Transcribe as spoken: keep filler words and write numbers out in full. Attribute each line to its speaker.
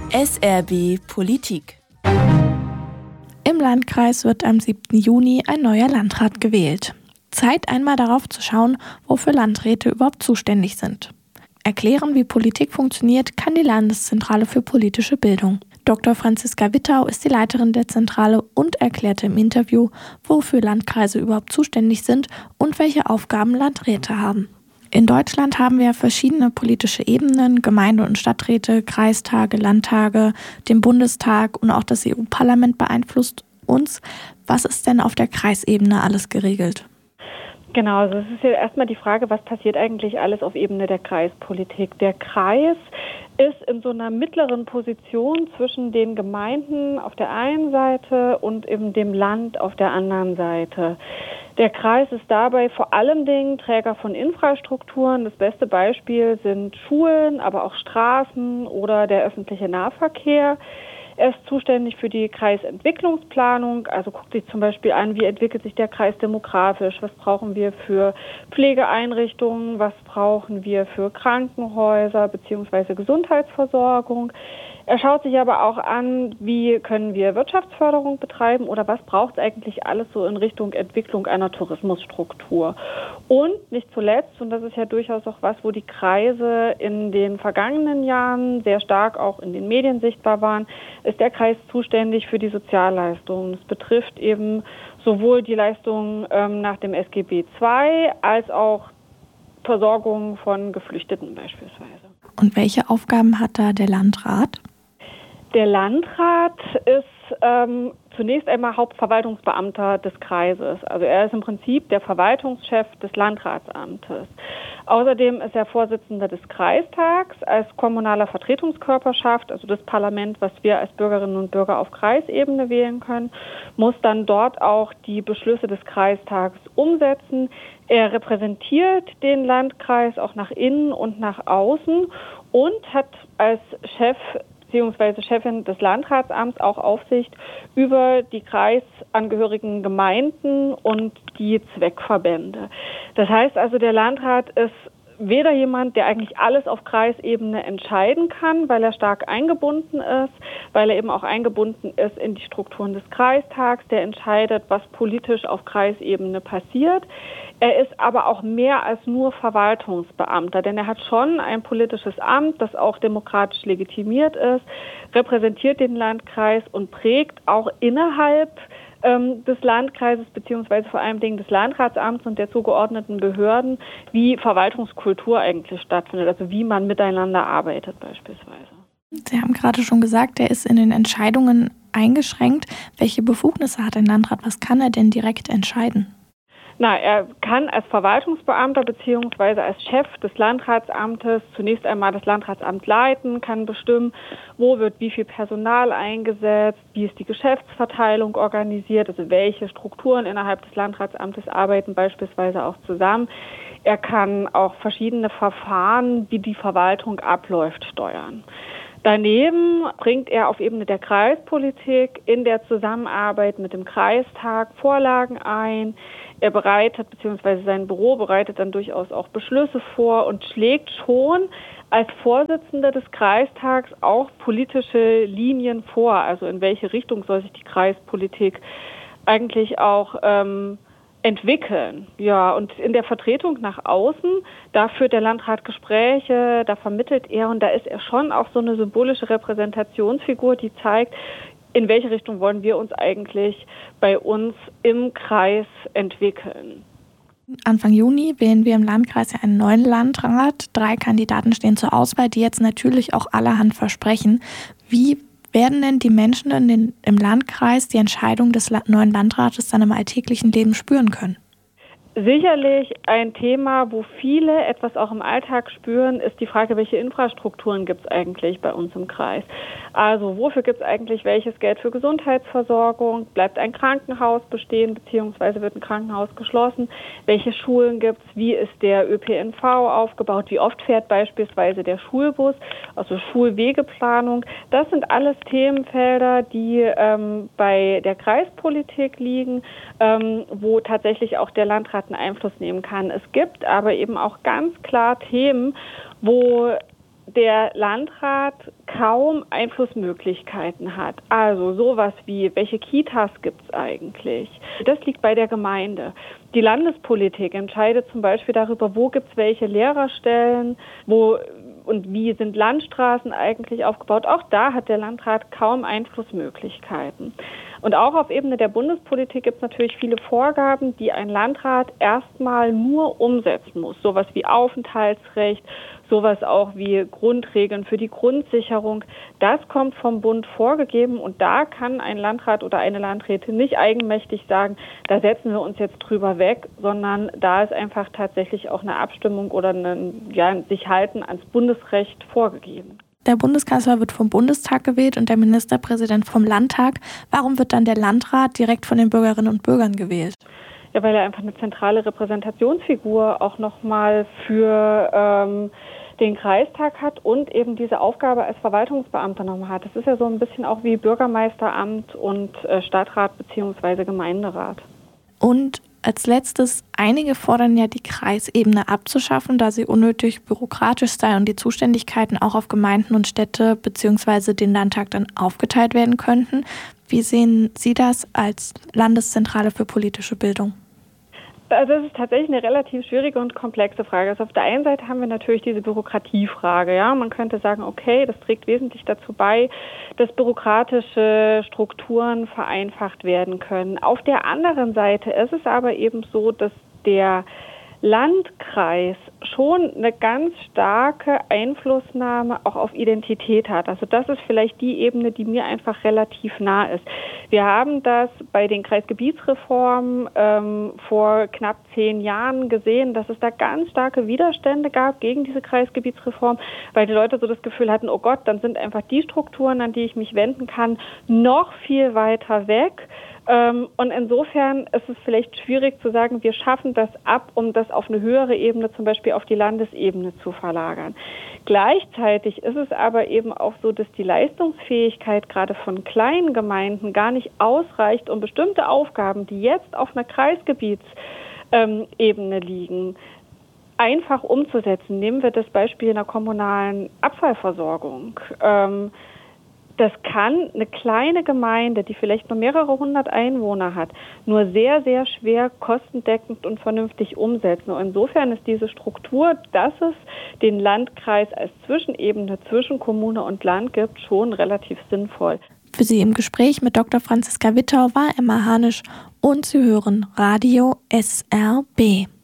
Speaker 1: S R B Politik.
Speaker 2: Im Landkreis wird am siebten Juni ein neuer Landrat gewählt. Zeit, einmal darauf zu schauen, wofür Landräte überhaupt zuständig sind. Erklären, wie Politik funktioniert, kann die Landeszentrale für politische Bildung. Doktor Franziska Wittau ist die Leiterin der Zentrale und erklärte im Interview, wofür Landkreise überhaupt zuständig sind und welche Aufgaben Landräte haben. In Deutschland haben wir verschiedene politische Ebenen, Gemeinde- und Stadträte, Kreistage, Landtage, den Bundestag und auch das E U-Parlament beeinflusst uns. Was ist denn auf der Kreisebene alles geregelt?
Speaker 3: Genau, also es ist ja erstmal die Frage, was passiert eigentlich alles auf Ebene der Kreispolitik. Der Kreis ist in so einer mittleren Position zwischen den Gemeinden auf der einen Seite und eben dem Land auf der anderen Seite. Der Kreis ist dabei vor allem Dingen Träger von Infrastrukturen. Das beste Beispiel sind Schulen, aber auch Straßen oder der öffentliche Nahverkehr. Er ist zuständig für die Kreisentwicklungsplanung, also guckt sich zum Beispiel an, wie entwickelt sich der Kreis demografisch, was brauchen wir für Pflegeeinrichtungen, was brauchen wir für Krankenhäuser bzw. Gesundheitsversorgung. Er schaut sich aber auch an, wie können wir Wirtschaftsförderung betreiben oder was braucht es eigentlich alles so in Richtung Entwicklung einer Tourismusstruktur. Und nicht zuletzt, und das ist ja durchaus auch was, wo die Kreise in den vergangenen Jahren sehr stark auch in den Medien sichtbar waren, ist der Kreis zuständig für die Sozialleistungen. Das betrifft eben sowohl die Leistungen ähm, nach dem S G B zwei als auch Versorgung von Geflüchteten beispielsweise.
Speaker 2: Und welche Aufgaben hat da der Landrat?
Speaker 3: Der Landrat ist ähm, zunächst einmal Hauptverwaltungsbeamter des Kreises. Also er ist im Prinzip der Verwaltungschef des Landratsamtes. Außerdem ist er Vorsitzender des Kreistags als kommunaler Vertretungskörperschaft, also das Parlament, was wir als Bürgerinnen und Bürger auf Kreisebene wählen können, muss dann dort auch die Beschlüsse des Kreistags umsetzen. Er repräsentiert den Landkreis auch nach innen und nach außen und hat als Chef beziehungsweise Chefin des Landratsamts auch Aufsicht über die kreisangehörigen Gemeinden und die Zweckverbände. Das heißt also, der Landrat ist weder jemand, der eigentlich alles auf Kreisebene entscheiden kann, weil er stark eingebunden ist, weil er eben auch eingebunden ist in die Strukturen des Kreistags, der entscheidet, was politisch auf Kreisebene passiert. Er ist aber auch mehr als nur Verwaltungsbeamter, denn er hat schon ein politisches Amt, das auch demokratisch legitimiert ist, repräsentiert den Landkreis und prägt auch innerhalb ähm, des Landkreises beziehungsweise vor allem Dingen des Landratsamts und der zugeordneten Behörden, wie Verwaltungskultur eigentlich stattfindet, also wie man miteinander arbeitet beispielsweise.
Speaker 2: Sie haben gerade schon gesagt, er ist in den Entscheidungen eingeschränkt. Welche Befugnisse hat ein Landrat? Was kann er denn direkt entscheiden?
Speaker 3: Na, er kann als Verwaltungsbeamter bzw. als Chef des Landratsamtes zunächst einmal das Landratsamt leiten, kann bestimmen, wo wird wie viel Personal eingesetzt, wie ist die Geschäftsverteilung organisiert, also welche Strukturen innerhalb des Landratsamtes arbeiten beispielsweise auch zusammen. Er kann auch verschiedene Verfahren, wie die Verwaltung abläuft, steuern. Daneben bringt er auf Ebene der Kreispolitik in der Zusammenarbeit mit dem Kreistag Vorlagen ein. Er bereitet, beziehungsweise sein Büro bereitet dann durchaus auch Beschlüsse vor und schlägt schon als Vorsitzender des Kreistags auch politische Linien vor. Also in welche Richtung soll sich die Kreispolitik eigentlich auch ähm, entwickeln. Ja, und in der Vertretung nach außen, da führt der Landrat Gespräche, da vermittelt er und da ist er schon auch so eine symbolische Repräsentationsfigur, die zeigt, in welche Richtung wollen wir uns eigentlich bei uns im Kreis entwickeln.
Speaker 2: Anfang Juni wählen wir im Landkreis ja einen neuen Landrat. Drei Kandidaten stehen zur Auswahl, die jetzt natürlich auch allerhand versprechen. Wie werden denn die Menschen in den, im Landkreis die Entscheidung des neuen Landrates dann im alltäglichen Leben spüren können?
Speaker 3: Sicherlich ein Thema, wo viele etwas auch im Alltag spüren, ist die Frage, welche Infrastrukturen gibt es eigentlich bei uns im Kreis? Also wofür gibt es eigentlich welches Geld für Gesundheitsversorgung? Bleibt ein Krankenhaus bestehen, beziehungsweise wird ein Krankenhaus geschlossen? Welche Schulen gibt es? Wie ist der Ö P N V aufgebaut? Wie oft fährt beispielsweise der Schulbus? Also Schulwegeplanung. Das sind alles Themenfelder, die ähm, bei der Kreispolitik liegen, ähm, wo tatsächlich auch der Landrat einen Einfluss nehmen kann. Es gibt aber eben auch ganz klar Themen, wo der Landrat kaum Einflussmöglichkeiten hat. Also sowas wie, welche Kitas gibt es eigentlich? Das liegt bei der Gemeinde. Die Landespolitik entscheidet zum Beispiel darüber, wo gibt es welche Lehrerstellen, wo und wie sind Landstraßen eigentlich aufgebaut. Auch da hat der Landrat kaum Einflussmöglichkeiten. Und auch auf Ebene der Bundespolitik gibt es natürlich viele Vorgaben, die ein Landrat erstmal nur umsetzen muss. Sowas wie Aufenthaltsrecht, sowas auch wie Grundregeln für die Grundsicherung. Das kommt vom Bund vorgegeben und da kann ein Landrat oder eine Landrätin nicht eigenmächtig sagen, da setzen wir uns jetzt drüber weg, sondern da ist einfach tatsächlich auch eine Abstimmung oder ein, ja, sich halten ans Bundesrecht vorgegeben.
Speaker 2: Der Bundeskanzler wird vom Bundestag gewählt und der Ministerpräsident vom Landtag. Warum wird dann der Landrat direkt von den Bürgerinnen und Bürgern gewählt?
Speaker 3: Ja, weil er einfach eine zentrale Repräsentationsfigur auch nochmal für ähm, den Kreistag hat und eben diese Aufgabe als Verwaltungsbeamter nochmal hat. Das ist ja so ein bisschen auch wie Bürgermeisteramt und äh, Stadtrat bzw. Gemeinderat.
Speaker 2: Und als letztes, einige fordern ja, die Kreisebene abzuschaffen, da sie unnötig bürokratisch sei und die Zuständigkeiten auch auf Gemeinden und Städte bzw. den Landtag dann aufgeteilt werden könnten. Wie sehen Sie das als Landeszentrale für politische Bildung?
Speaker 3: Also das ist tatsächlich eine relativ schwierige und komplexe Frage. Also auf der einen Seite haben wir natürlich diese Bürokratiefrage. Ja, man könnte sagen, okay, das trägt wesentlich dazu bei, dass bürokratische Strukturen vereinfacht werden können. Auf der anderen Seite ist es aber eben so, dass der Landkreis schon eine ganz starke Einflussnahme auch auf Identität hat. Also das ist vielleicht die Ebene, die mir einfach relativ nah ist. Wir haben das bei den Kreisgebietsreformen ähm, vor knapp zehn Jahren gesehen, dass es da ganz starke Widerstände gab gegen diese Kreisgebietsreform, weil die Leute so das Gefühl hatten, oh Gott, dann sind einfach die Strukturen, an die ich mich wenden kann, noch viel weiter weg. Und insofern ist es vielleicht schwierig zu sagen, wir schaffen das ab, um das auf eine höhere Ebene, zum Beispiel auf die Landesebene zu verlagern. Gleichzeitig ist es aber eben auch so, dass die Leistungsfähigkeit gerade von kleinen Gemeinden gar nicht ausreicht, um bestimmte Aufgaben, die jetzt auf einer Kreisgebietsebene liegen, einfach umzusetzen. Nehmen wir das Beispiel einer kommunalen Abfallversorgung. Das kann eine kleine Gemeinde, die vielleicht nur mehrere hundert Einwohner hat, nur sehr, sehr schwer kostendeckend und vernünftig umsetzen. Und insofern ist diese Struktur, dass es den Landkreis als Zwischenebene zwischen Kommune und Land gibt, schon relativ sinnvoll.
Speaker 2: Für Sie im Gespräch mit Doktor Franziska Wittau war Emma Hanisch und Sie hören Radio S R B.